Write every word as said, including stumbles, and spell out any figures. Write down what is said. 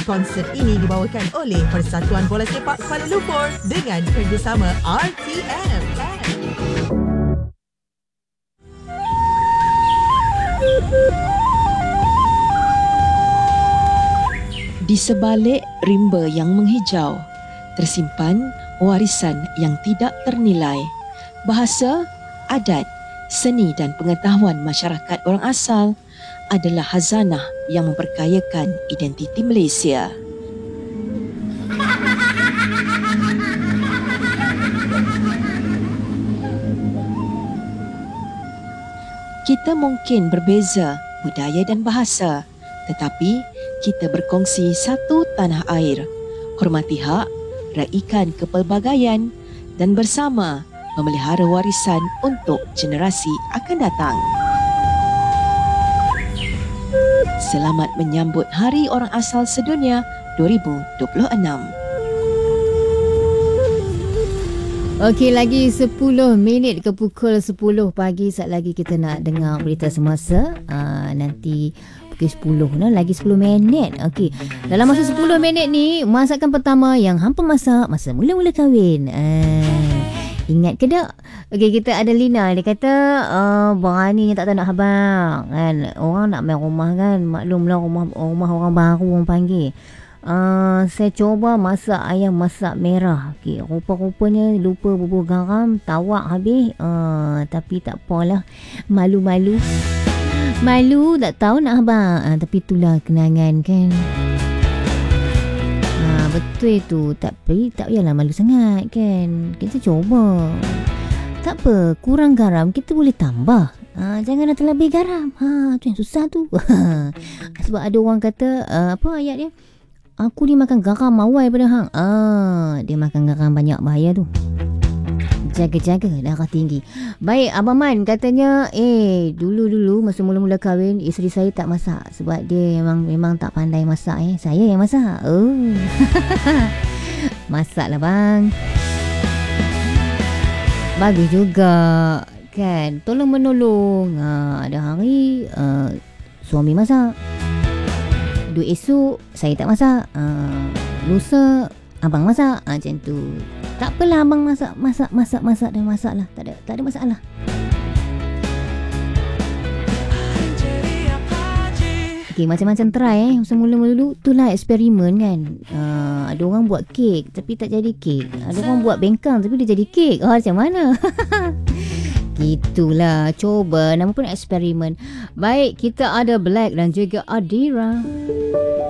Konsert ini dibawakan oleh Persatuan Bola Sepak Kuala Lumpur dengan kerjasama R T M. Di sebalik rimba yang menghijau, tersimpan warisan yang tidak ternilai. Bahasa, adat, seni dan pengetahuan masyarakat orang asal adalah khazanah yang memperkayakan identiti Malaysia. Kita mungkin berbeza budaya dan bahasa, tetapi kita berkongsi satu tanah air, hormati hak, raikan kepelbagaian dan bersama memelihara warisan untuk generasi akan datang. Selamat menyambut Hari Orang Asal Sedunia dua ribu dua puluh enam. Okey, lagi sepuluh minit ke pukul sepuluh pagi. Saat lagi kita nak dengar berita semasa. Uh, nanti pukul sepuluh lah, lagi sepuluh minit. Okey, dalam masa sepuluh minit ni, masakan pertama yang hampa masak masa mula-mula kahwin. Uh, ingat ke tak? Okey, kita ada Lina. Dia kata uh, berani tak tahu nak habang kan. Orang nak main rumah kan, maklumlah rumah rumah orang baru orang panggil. Uh, saya cuba masak ayam masak merah. Okay, rupa-rupanya lupa bubur garam, tawak habis. Uh, tapi tak apalah, malu-malu. Malu tak tahu nak abang. Uh, tapi itulah kenangan kan. Uh, betul tu. Tapi tak payahlah malu sangat kan. Kita cuba. Tak apa, kurang garam kita boleh tambah. Uh, janganlah terlebih garam. Ha, tu yang susah tu. Sebab ada orang kata uh, apa ayat dia? Aku ni makan garam mawai pada hang. Ah, dia makan garam banyak bahaya tu. Jaga-jaga darah tinggi. Baik, Abang Man katanya, eh dulu-dulu masa mula-mula kahwin, isteri saya tak masak sebab dia memang memang tak pandai masak eh. Saya yang masak. Oh. Masaklah bang. Bagus juga kan. Tolong menolong. Ha, ada hari uh, suami masak. Dua esok saya tak masak. Uh, lusa abang masak. Uh, macam tu. Tak apalah abang masak, masak, masak, masak dan masak lah. Tak ada, tak ada masalah. Okay, macam-macam try eh. Semula-mula dulu itulah eksperimen kan. Uh, ada orang buat kek tapi tak jadi kek. Ada orang buat bengkang tapi dia jadi kek. Oh, macam mana? Gitulah, coba, nama pun eksperimen. Baik, kita ada Black dan juga Adira.